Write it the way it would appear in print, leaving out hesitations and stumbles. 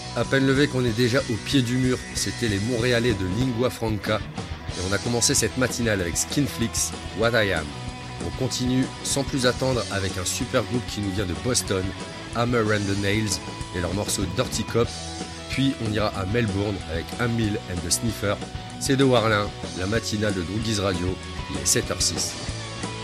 À peine levé qu'on est déjà au pied du mur, c'était les Montréalais de Lingua Franca et on a commencé cette matinale avec Skinflix, What I Am. On continue sans plus attendre avec un super groupe qui nous vient de Boston, Hammer and the Nails et leur morceau Dirty Cop, puis on ira à Melbourne avec Amil and the Sniffer. C'est de Warlin, la matinale de Droogies Radio, il est 7h06.